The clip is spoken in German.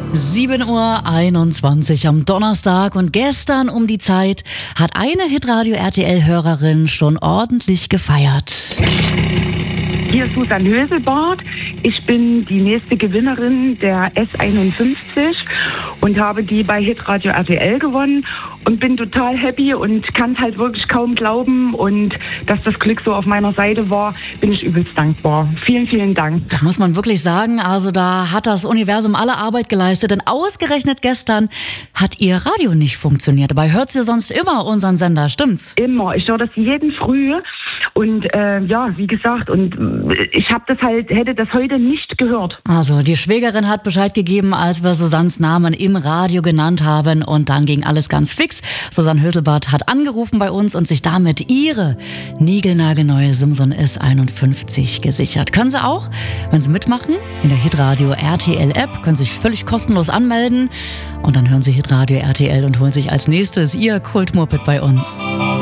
7:21 Uhr am Donnerstag und gestern um die Zeit hat eine Hitradio RTL-Hörerin schon ordentlich gefeiert. Hier ist Susan Höselbart. Ich bin die nächste Gewinnerin der S51 und habe die bei Hitradio RTL gewonnen und bin total happy und kann es halt wirklich kaum glauben. Und dass das Glück so auf meiner Seite war, bin ich übelst dankbar. Vielen, vielen Dank. Da muss man wirklich sagen, also da hat das Universum alle Arbeit geleistet, denn ausgerechnet gestern hat ihr Radio nicht funktioniert. Dabei hört sie sonst immer unseren Sender, stimmt's? Immer. Ich höre das jeden Früh. Und ja, wie gesagt, und ich hätte das heute nicht gehört. Also die Schwägerin hat Bescheid gegeben, als wir Susannes Namen im Radio genannt haben, und dann ging alles ganz fix. Susanne Höselbart hat angerufen bei uns und sich damit ihre niegelnagelneue Simson S51 gesichert. Können Sie auch, wenn Sie mitmachen, in der Hitradio RTL App, können Sie sich völlig kostenlos anmelden und dann hören Sie Hitradio RTL und holen sich als nächstes Ihr Kult-Moped bei uns.